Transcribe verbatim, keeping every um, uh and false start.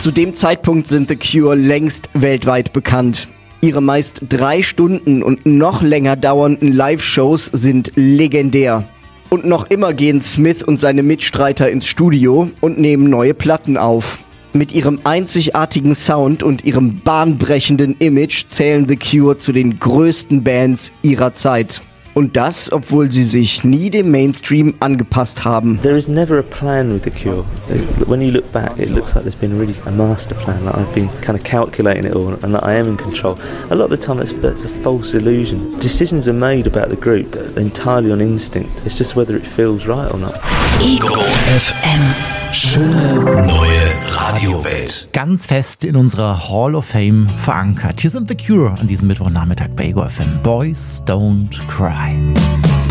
Zu dem Zeitpunkt sind The Cure längst weltweit bekannt. Ihre meist drei Stunden und noch länger dauernden Live-Shows sind legendär. Und noch immer gehen Smith und seine Mitstreiter ins Studio und nehmen neue Platten auf. Mit ihrem einzigartigen Sound und ihrem bahnbrechenden Image zählen The Cure zu den größten Bands ihrer Zeit. Und das, obwohl sie sich nie dem Mainstream angepasst haben. There is never a plan with The Cure. When you look back, it looks like there's been really a master plan, that I've been kind of calculating it all and that I am in control. A lot of the time that's, that's a false illusion. Decisions are made about the group entirely on instinct. It's just whether it feels right or not. Ego F M. Schöne neue Radiowelt. Ganz fest in unserer Hall of Fame verankert. Hier sind The Cure an diesem Mittwochnachmittag bei Ego F M. Boys Don't Cry.